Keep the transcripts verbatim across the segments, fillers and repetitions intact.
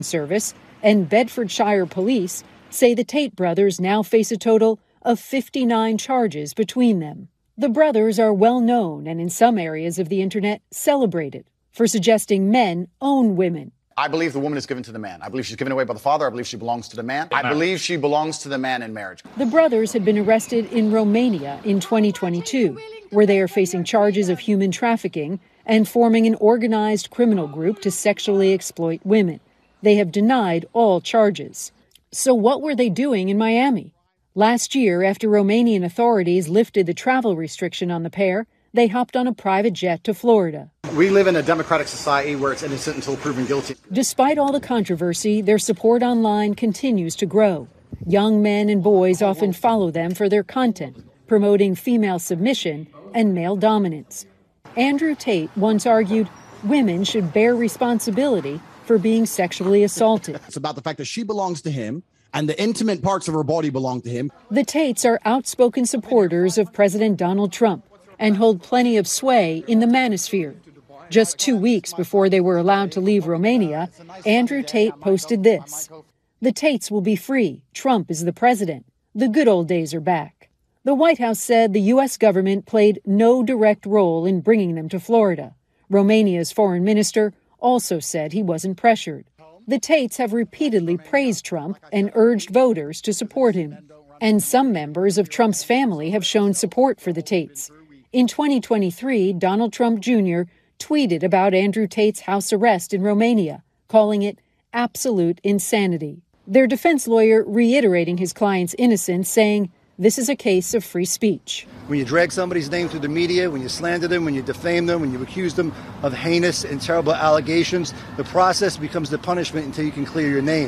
Service and Bedfordshire Police say the Tate brothers now face a total of fifty-nine charges between them. The brothers are well known and in some areas of the internet celebrated for suggesting men own women. I believe the woman is given to the man. I believe she's given away by the father. I believe she belongs to the man. I believe she belongs to the man in marriage. The brothers had been arrested in Romania in twenty twenty-two, where they are facing charges of human trafficking and forming an organized criminal group to sexually exploit women. They have denied all charges. So what were they doing in Miami? Last year, after Romanian authorities lifted the travel restriction on the pair, they hopped on a private jet to Florida. We live in a democratic society where it's innocent until proven guilty. Despite all the controversy, their support online continues to grow. Young men and boys often follow them for their content, promoting female submission and male dominance. Andrew Tate once argued women should bear responsibility for being sexually assaulted. It's about the fact that she belongs to him and the intimate parts of her body belong to him. The Tates are outspoken supporters of President Donald Trump and hold plenty of sway in the manosphere. Just two weeks before they were allowed to leave Romania, Andrew Tate posted this: "The Tates will be free. Trump is the president. The good old days are back." The White House said the U S government played no direct role in bringing them to Florida. Romania's foreign minister also said he wasn't pressured. The Tates have repeatedly praised Trump and urged voters to support him. And some members of Trump's family have shown support for the Tates. In twenty twenty-three, Donald Trump Junior tweeted about Andrew Tate's house arrest in Romania, calling it absolute insanity. Their defense lawyer reiterating his client's innocence, saying, "This is a case of free speech." When you drag somebody's name through the media, when you slander them, when you defame them, when you accuse them of heinous and terrible allegations, the process becomes the punishment until you can clear your name.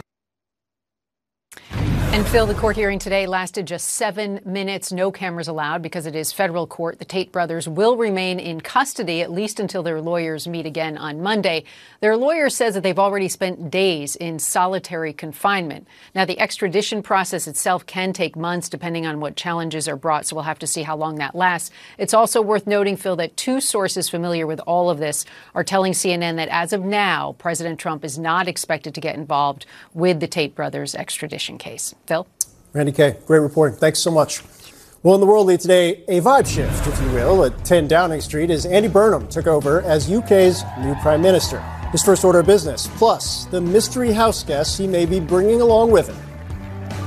And Phil, the court hearing today lasted just seven minutes. No cameras allowed because it is federal court. The Tate brothers will remain in custody at least until their lawyers meet again on Monday. Their lawyer says that they've already spent days in solitary confinement. Now, the extradition process itself can take months depending on what challenges are brought, so we'll have to see how long that lasts. It's also worth noting, Phil, that two sources familiar with all of this are telling C N N that as of now, President Trump is not expected to get involved with the Tate brothers' extradition case. Phil? Randy Kay, great reporting. Thanks so much. Well, in the World Lead today, a vibe shift, if you will, at ten Downing Street as Andy Burnham took over as U K's new prime minister. His first order of business, plus the mystery house guests he may be bringing along with him.